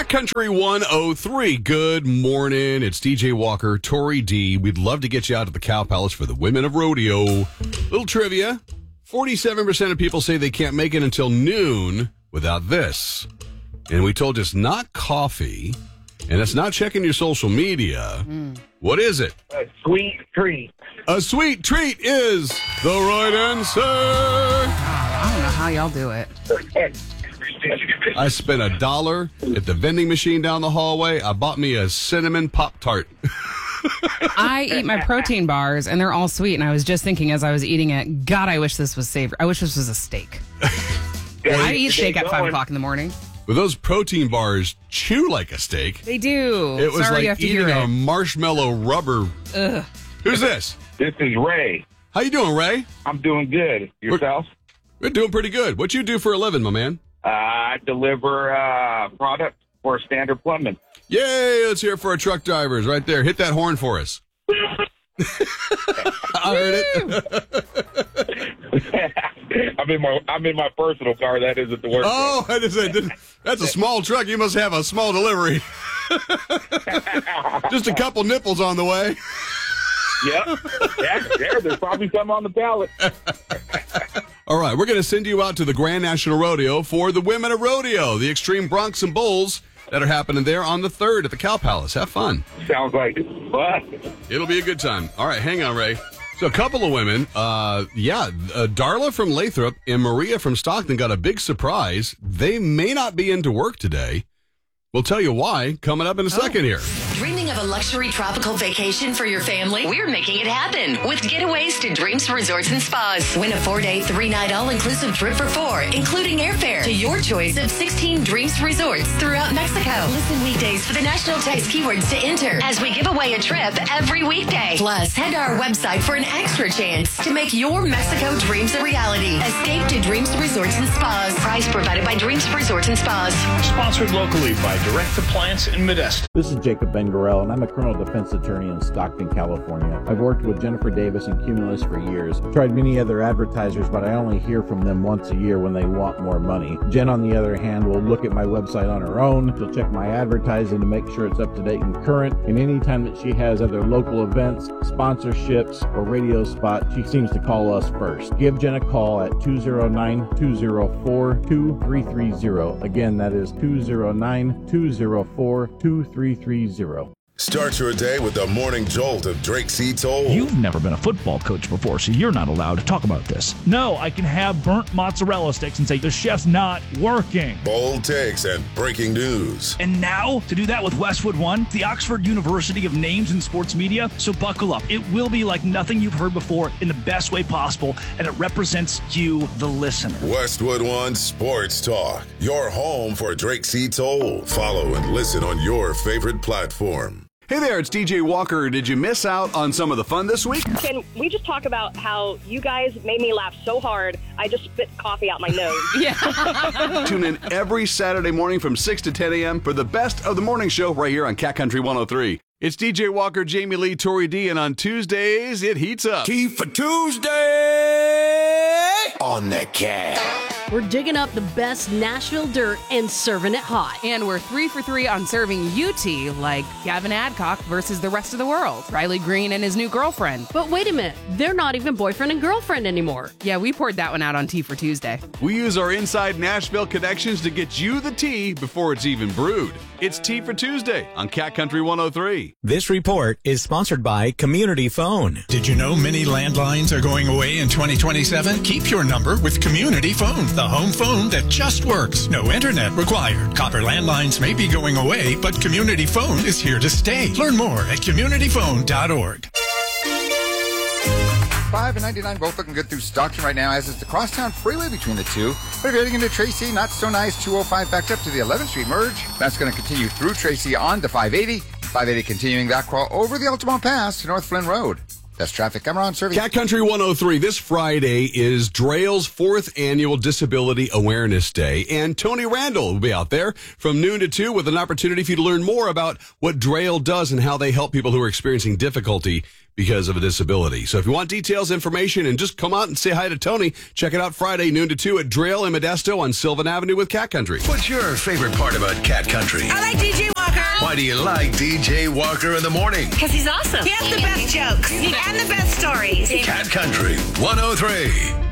Cat Country 103. Good morning. It's DJ Walker, Tori D. We'd love to get you out to the Cow Palace for the Women of Rodeo. Little trivia. 47% of people say they can't make it until noon without this. And we told you it's not coffee, and it's not checking your social media. What is it? A sweet treat. A sweet treat is the right answer. I don't know how y'all do it. I spent $1 at the vending machine down the hallway. I bought me a cinnamon Pop-Tart. I eat my protein bars, and they're all sweet. And I was just thinking as I was eating it, God, I wish this was savory. I wish this was a steak. I eat steak at 5 o'clock in the morning. Well, those protein bars chew like a steak. They do. It was Sorry you have like to hear eating a it. marshmallow rubber. Ugh. Who's this? This is Ray. How you doing, Ray? I'm doing good. Yourself? We're doing pretty good. What you do for a living, my man? I deliver product for Standard Plumbing. Yay! Let's hear it for our truck drivers right there. Hit that horn for us. I heard it. I'm in my personal car. That isn't the work. Oh, that's a small truck. You must have a small delivery. Just a couple nipples on the way. Yep. Yeah, there's probably some on the pallet. All right, we're going to send you out to the Grand National Rodeo for the Women of Rodeo, the Extreme Broncs and Bulls that are happening there on the 3rd at the Cow Palace. Have fun. Sounds like it. What? It'll be a good time. All right, hang on, Ray. So a couple of women, Darla from Lathrop and Maria from Stockton got a big surprise. They may not be into work today. We'll tell you why coming up in a second here. Dreaming of a luxury tropical vacation for your family? We're making it happen with Getaways to Dreams Resorts and Spas. Win a 4-day, 3-night all-inclusive trip for 4, including airfare to your choice of 16 Dreams Resorts throughout Mexico. Listen weekdays for the national text keywords to enter as we give away a trip every weekday. Plus, head to our website for an extra chance to make your Mexico dreams a reality. Escape to Dreams Resorts and Spas. Prize provided by Dreams Resorts and Spas. Sponsored locally by Direct Appliance in Modesto. This is Jacob Ben-Gorel, and I'm a criminal defense attorney in Stockton, California. I've worked with Jennifer Davis and Cumulus for years. Tried many other advertisers, but I only hear from them once a year when they want more money. Jen, on the other hand, will look at my website on her own. She'll check my advertising to make sure it's up to date and current. And anytime that she has other local events, sponsorships, or radio spots, she seems to call us first. Give Jen a call at 209-204-2330. Again, that is 209-204-2330. Start your day with the morning jolt of Drake C. Toll. You've never been a football coach before, so you're not allowed to talk about this. No, I can have burnt mozzarella sticks and say the chef's not working. Bold takes and breaking news. And now, to do that with Westwood One, the Oxford University of Names in Sports Media, so buckle up. It will be like nothing you've heard before in the best way possible, and it represents you, the listener. Westwood One Sports Talk, your home for Drake C. Toll. Follow and listen on your favorite platform. Hey there, it's DJ Walker. Did you miss out on some of the fun this week? Can we just talk about how you guys made me laugh so hard, I just spit coffee out my nose? Yeah. Tune in every Saturday morning from 6 to 10 a.m. for the best of the morning show right here on Cat Country 103. It's DJ Walker, Jamie Lee, Tori D, and on Tuesdays, it heats up. Tea for Tuesday on the Cat. We're digging up the best Nashville dirt and serving it hot. And we're 3 for 3 on serving you tea, like Gavin Adcock versus the rest of the world, Riley Green and his new girlfriend. But wait a minute, they're not even boyfriend and girlfriend anymore. Yeah, we poured that one out on Tea for Tuesday. We use our inside Nashville connections to get you the tea before it's even brewed. It's Tea for Tuesday on Cat Country 103. This report is sponsored by Community Phone. Did you know many landlines are going away in 2027? Keep your number with Community Phone, the home phone that just works. No internet required. Copper landlines may be going away, but Community Phone is here to stay. Learn more at communityphone.org. 5 and 99 both looking good through Stockton right now, as is the crosstown freeway between the two. But if you're heading into Tracy, not so nice. 205 backed up to the 11th Street merge. That's going to continue through Tracy on to 580. 580 continuing that crawl over the Altamont Pass to North Flynn Road. That's traffic. I'm Ron Serving. Cat Country 103. This Friday is Drail's 4th Annual Disability Awareness Day, and Tony Randall will be out there from noon to 2 with an opportunity for you to learn more about what Drail does and how they help people who are experiencing difficulty because of a disability. So if you want details, information, and just come out and say hi to Tony, check it out Friday, noon to 2 at Drail in Modesto on Sylvan Avenue with Cat Country. What's your favorite part about Cat Country? I like DJ Walker. Why do you like DJ Walker in the morning? Because he's awesome. He has the best jokes and the best stories. Cat Country 103.